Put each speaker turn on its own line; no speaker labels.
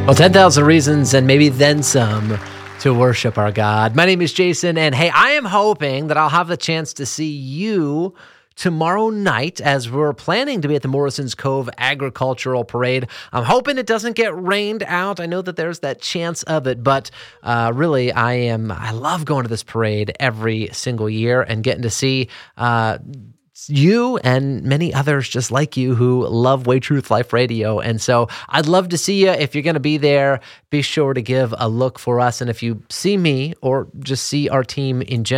Well, 10,000 reasons and maybe then some to worship our God. My name is Jason, and hey, I am hoping that I'll have the chance to see you tomorrow night as we're planning to be at the Morrison's Cove Agricultural Parade. I'm hoping it doesn't get rained out. I know that there's that chance of it, but really, I love going to this parade every single year and getting to see you and many others just like you who love Way Truth Life Radio. And so I'd love to see you. If you're going to be there, be sure to give a look for us. And if you see me or just see our team in general,